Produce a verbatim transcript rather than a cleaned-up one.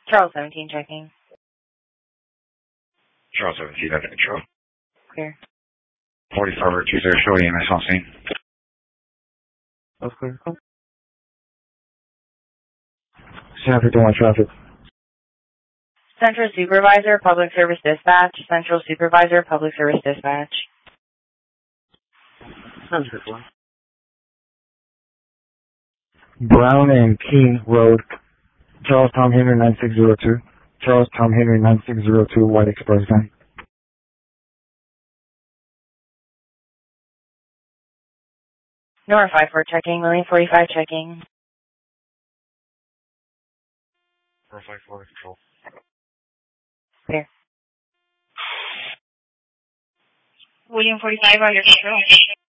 Charles seventeen checking. Charles seventeen, under control. Clear. forty-five over two zero, show E M S on scene. That's clear. Sanford one traffic. Central Supervisor, Public Service Dispatch. Central Supervisor, Public Service Dispatch. Sanford one. Brown and King Road, Charles Tom Henry nine six zero two. Charles Tom Henry nine six zero two, White Express Van. Nora five four checking. Lillian forty-five checking. four five four, control. Clear. William forty-five, under control.